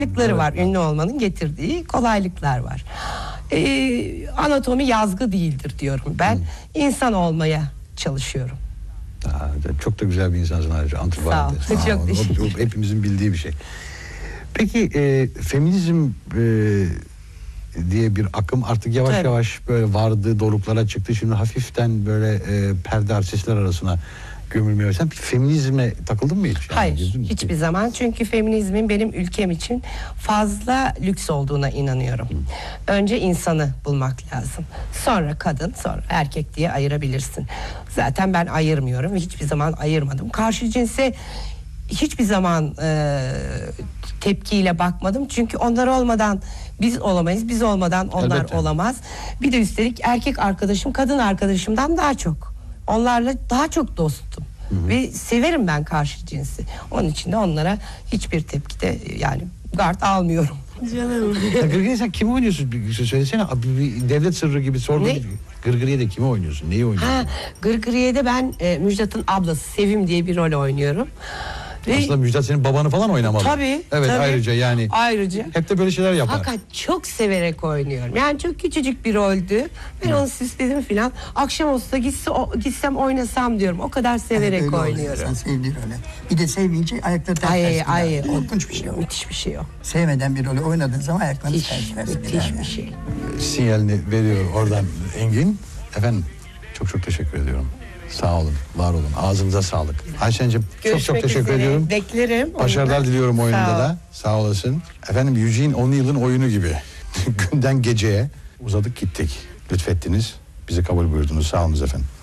kolaylıkları var. Ünlü olmanın getirdiği kolaylıklar var. Anatomi yazgı değildir diyorum ben. İnsan olmaya çalışıyorum. Çok da güzel bir insansın ayrıca. Sağ ol. Çok teşekkür ederim. Hepimizin bildiği bir şey. Peki feminizm diye bir akım artık yavaş yavaş böyle vardı, doruklara çıktı. Şimdi hafiften böyle perde arsesler arasına gömülmeye. Sen feminizme takıldın mı hiç? Hayır, hiçbir zaman. Çünkü feminizmin benim ülkem için fazla lüks olduğuna inanıyorum. Önce insanı bulmak lazım. Sonra kadın, sonra erkek diye ayırabilirsin. Zaten ben ayırmıyorum ve hiçbir zaman ayırmadım. Karşı cinse hiçbir zaman tepkiyle bakmadım. Çünkü onlar olmadan biz olamayız, biz olmadan onlar Elbette. olamaz. Bir de üstelik erkek arkadaşım kadın arkadaşımdan daha çok. Onlarla daha çok dostum. Ve severim ben karşı cinsi. Onun için de onlara hiçbir tepkide yani gard almıyorum. Canım. Gırgırı'ya sen kimi oynuyorsun? Söylesene, bir devlet sırrı gibi sorma. Gırgırı'ya kimi oynuyorsun? Neyi oynuyorsun? Gırgırı'da ben Müjdat'ın ablası Sevim diye bir rol oynuyorum. Aslında Müjdat senin babanı falan oynamalı. Tabii. Evet, tabii. ayrıca yani. Ayrıca. Hep de böyle şeyler yapar. Fakat çok severek oynuyorum. Yani çok küçücük bir roldü. Ben onu süsledim filan. Akşam olsa gitsem oynasam diyorum. O kadar severek oynuyorum. Sen sevdiğin öyle. Bir de sevmeyince ayakları ters gider. Korkunç bir şey o. Müthiş bir şey o. Sevmeden bir rolü oynadığın zaman ayakları ters Müthiş bir şey. Sinyalini veriyor oradan Engin. Efendim çok teşekkür ediyorum. Sağ olun, var olun. Ağzınıza sağlık. Ayşen'cim çok teşekkür ediyorum. Beklerim. Başarılar diliyorum oyunda Sağ ol. da. Sağ olasın. Efendim Eugene O'Neill'in oyunu gibi. Günden geceye uzadık gittik. Lütfettiniz. Bizi kabul buyurdunuz. Sağ olun efendim.